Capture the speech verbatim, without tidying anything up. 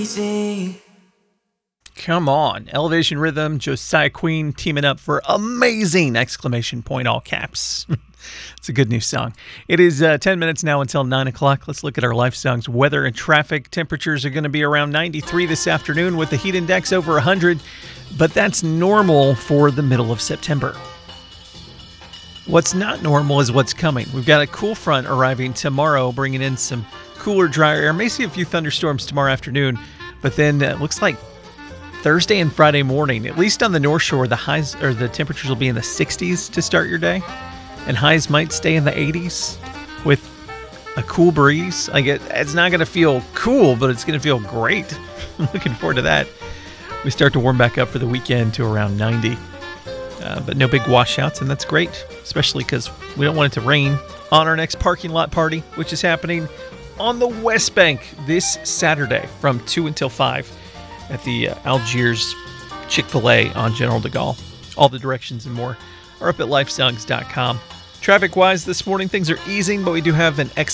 Easy. Come on. Elevation Rhythm, Josiah Queen teaming up for amazing! Exclamation point, all caps. It's a good new song. It is uh, ten minutes now until nine o'clock. Let's look at our life songs. Weather and traffic. Temperatures are going to be around ninety-three this afternoon with the heat index over one hundred, but that's normal for the middle of September. What's not normal is what's coming. We've got a cool front arriving tomorrow, bringing in some cooler, drier air. May see a few thunderstorms tomorrow afternoon, but then it uh, looks like Thursday and Friday morning, at least on the North Shore, the highs or the temperatures will be in the sixties to start your day, and highs might stay in the eighties with a cool breeze. Like it, it's not going to feel cool, but it's going to feel great. I'm looking forward to that. We start to warm back up for the weekend to around ninety, uh, but no big washouts, and that's great, especially because we don't want it to rain on our next parking lot party, which is happening on the West Bank this Saturday from two until five. At the uh, Algiers Chick-fil-A on General de Gaulle. All the directions and more are up at lifesongs dot com. Traffic-wise this morning, things are easing, but we do have an excellent